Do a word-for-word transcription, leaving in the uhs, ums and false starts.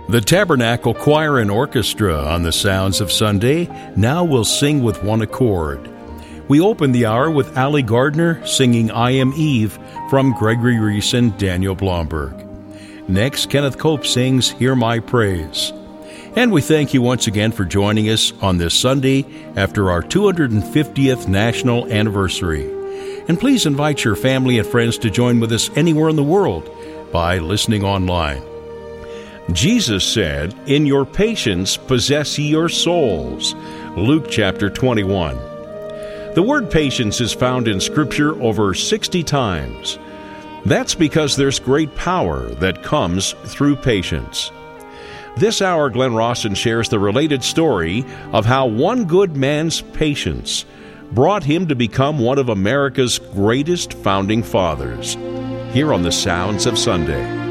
The Tabernacle Choir and Orchestra on the Sounds of Sunday now will sing with one accord. We open the hour with Allie Gardner singing I Am Eve from Gregory Reese and Daniel Blomberg. Next, Kenneth Cope sings Hear My Praise. And we thank you once again for joining us on this Sunday after our two hundred fiftieth National Anniversary. And please invite your family and friends to join with us anywhere in the world by listening online. Jesus said, "In your patience possess ye your souls." Luke chapter twenty-one. The word patience is found in Scripture over sixty times. That's because there's great power that comes through patience. This hour, Glenn Rawson shares the related story of how one good man's patience brought him to become one of America's greatest founding fathers. Here on the Sounds of Sunday.